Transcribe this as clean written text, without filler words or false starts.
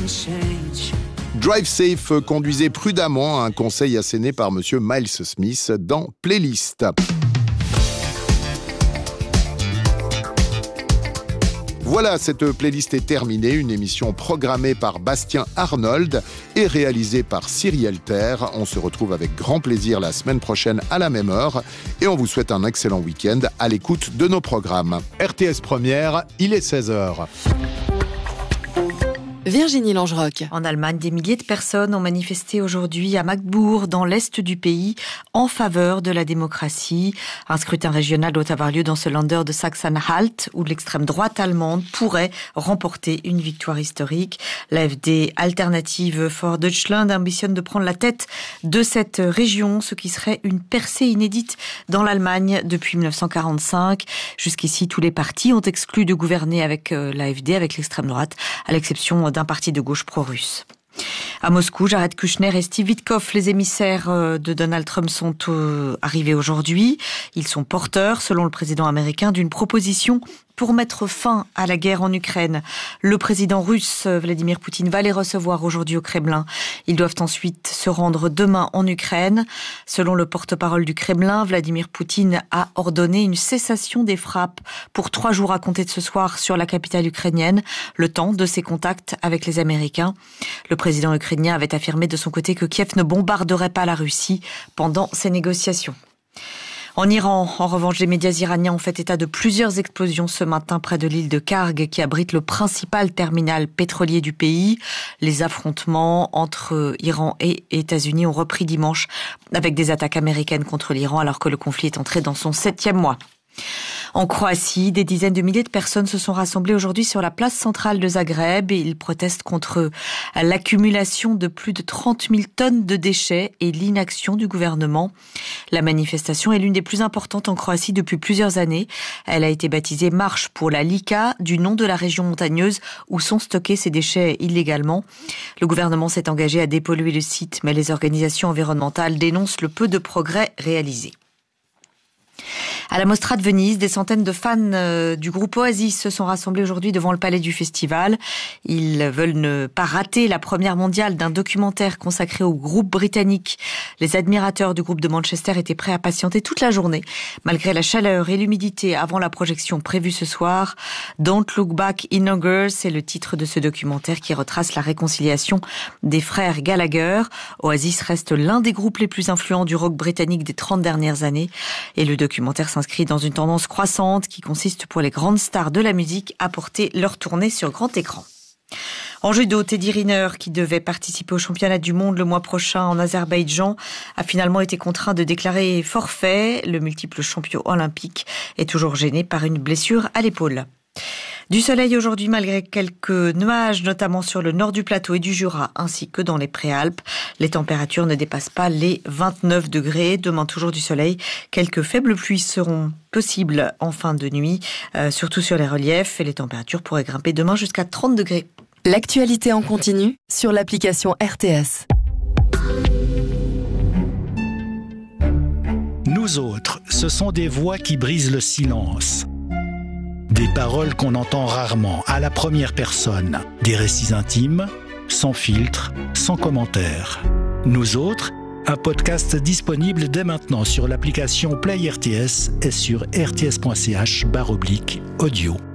Drive safe, conduisez prudemment, un conseil asséné par monsieur Miles Smith dans Playlist. Voilà, cette playlist est terminée, une émission programmée par Bastien Arnold et réalisée par Cyrielle Terre. On se retrouve avec grand plaisir la semaine prochaine à la même heure et on vous souhaite un excellent week-end à l'écoute de nos programmes. RTS Première, il est 16h. Virginie Langerock. En Allemagne, des milliers de personnes ont manifesté aujourd'hui à Magdeburg, dans l'est du pays, en faveur de la démocratie. Un scrutin régional doit avoir lieu dans ce Länder de Sachsen-Anhalt, où l'extrême droite allemande pourrait remporter une victoire historique. L'AfD Alternative for Deutschland ambitionne de prendre la tête de cette région, ce qui serait une percée inédite dans l'Allemagne depuis 1945. Jusqu'ici, tous les partis ont exclu de gouverner avec l'AfD, avec l'extrême droite, à l'exception d'un parti de gauche pro-russe. À Moscou, Jared Kushner et Steve Witkoff, les émissaires de Donald Trump, sont arrivés aujourd'hui. Ils sont porteurs, selon le président américain, d'une proposition pour mettre fin à la guerre en Ukraine. Le président russe, Vladimir Poutine, va les recevoir aujourd'hui au Kremlin. Ils doivent ensuite se rendre demain en Ukraine. Selon le porte-parole du Kremlin, Vladimir Poutine a ordonné une cessation des frappes pour 3 jours à compter de ce soir sur la capitale ukrainienne, le temps de ses contacts avec les Américains. Le président ukrainien avait affirmé de son côté que Kiev ne bombarderait pas la Russie pendant ces négociations. En Iran, en revanche, les médias iraniens ont fait état de plusieurs explosions ce matin près de l'île de Karg, qui abrite le principal terminal pétrolier du pays. Les affrontements entre Iran et États-Unis ont repris dimanche avec des attaques américaines contre l'Iran, alors que le conflit est entré dans son 7e mois. En Croatie, des dizaines de milliers de personnes se sont rassemblées aujourd'hui sur la place centrale de Zagreb et ils protestent contre l'accumulation de plus de 30 000 tonnes de déchets et l'inaction du gouvernement. La manifestation est l'une des plus importantes en Croatie depuis plusieurs années. Elle a été baptisée Marche pour la Lika, du nom de la région montagneuse où sont stockés ces déchets illégalement. Le gouvernement s'est engagé à dépolluer le site, mais les organisations environnementales dénoncent le peu de progrès réalisés. À la Mostra de Venise, des centaines de fans du groupe Oasis se sont rassemblés aujourd'hui devant le palais du festival. Ils veulent ne pas rater la première mondiale d'un documentaire consacré au groupe britannique. Les admirateurs du groupe de Manchester étaient prêts à patienter toute la journée, malgré la chaleur et l'humidité avant la projection prévue ce soir. Don't Look Back in Anger, c'est le titre de ce documentaire qui retrace la réconciliation des frères Gallagher. Oasis reste l'un des groupes les plus influents du rock britannique des 30 dernières années et le documentaire s'inscrit dans une tendance croissante qui consiste pour les grandes stars de la musique à porter leur tournée sur grand écran. En judo, Teddy Riner, qui devait participer au championnat du monde le mois prochain en Azerbaïdjan, a finalement été contraint de déclarer forfait. Le multiple champion olympique est toujours gêné par une blessure à l'épaule. Du soleil aujourd'hui malgré quelques nuages, notamment sur le nord du plateau et du Jura, ainsi que dans les Préalpes. Les températures ne dépassent pas les 29 degrés. Demain, toujours du soleil. Quelques faibles pluies seront possibles en fin de nuit, surtout sur les reliefs. Et les températures pourraient grimper demain jusqu'à 30 degrés. L'actualité en continu sur l'application RTS. Nous autres, ce sont des voix qui brisent le silence. Des paroles qu'on entend rarement, à la première personne. Des récits intimes, sans filtre, sans commentaire. Nous autres, un podcast disponible dès maintenant sur l'application Play RTS et sur rts.ch/audio.